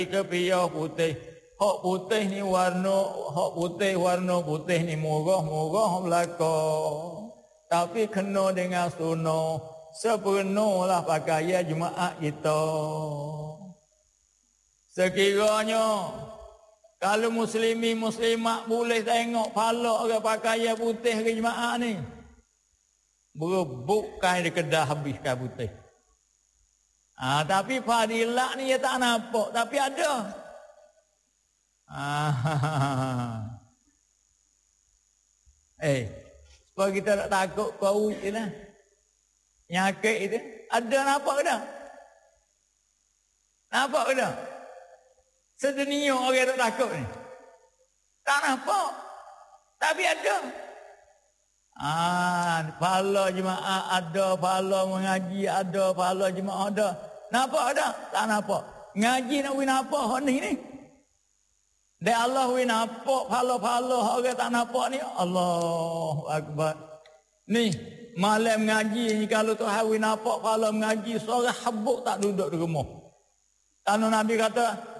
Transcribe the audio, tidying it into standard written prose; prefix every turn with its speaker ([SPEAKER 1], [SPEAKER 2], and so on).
[SPEAKER 1] Kepiah putih. Hak putih ni warna putih ni murah belaka. Tapi kena dengan sunnah. Sepenuhlah pakaian jemaah kita. Sekiranya kalau muslimat boleh tengok pala orang pakaian putih ke jemaah ni, berebut kain di kedah habis kain putih. Tapi fadilat ni dia tak nampak, tapi ada. Supaya kita tak takut kau je lah. Nyakit itu ada, nampak ke tak? Nampak ke tak? Sedunia orang tak takut ni. Tak nampak, tapi ada. Pahala jemaah ada, pahala mengaji ada, pahala jemaah ada. Nampak tak? Tak nampak. Ngaji nak win apa hak ni? Dan Allah win nampak pahala-pahala orang tak nampak ni. Allahu Akbar. Ni malam mengaji ni kalau Tuhan win nampak pahala mengaji, seorang habuk tak duduk di rumah. Kalau Nabi kata